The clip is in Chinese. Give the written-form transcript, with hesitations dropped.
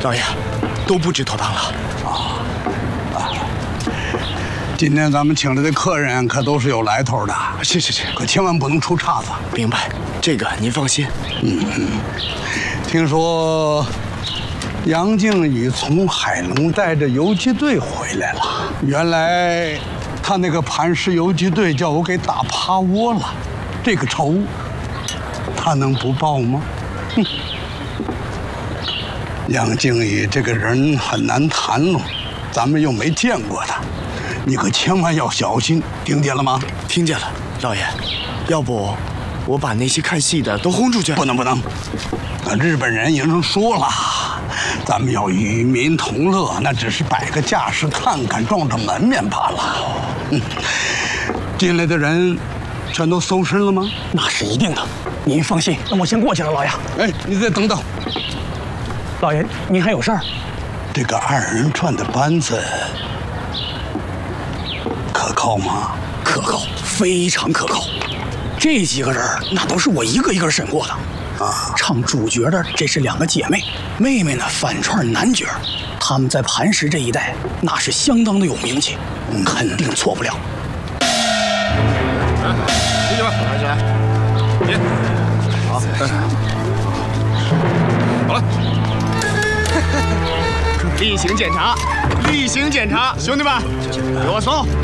老爷，都布置妥当了。 今天咱们请来的客人可都是有来头的， 是， 可千万不能出岔子。 明白，这个您放心。 听说杨靖宇从海龙带着游击队回来了，原来他那个磐石游击队叫我给打趴窝了，这个仇他能不报吗？杨靖宇这个人很难谈拢，咱们又没见过他，你可千万要小心，听见了吗？ 听见了，老爷。要不我把那些看戏的都轰出去？ 不能，日本人已经说了，咱们要与民同乐，那只是摆个架势看看，撞撞门面罢了。进来的人全都搜身了吗？ 那是一定的，您放心，那我先过去了，老爷。 哎，你再等等， 老爷，您还有事儿？ 这个二人转的班子可靠吗？ 可靠，非常可靠。这几个人那都是我一个一个审过的。唱主角的这是2个姐妹，妹妹呢反串男角，她们在磐石这一带那是相当的有名气，肯定错不了。 进去吧，来起来，别，好，好了。例行检查，兄弟们，给我搜。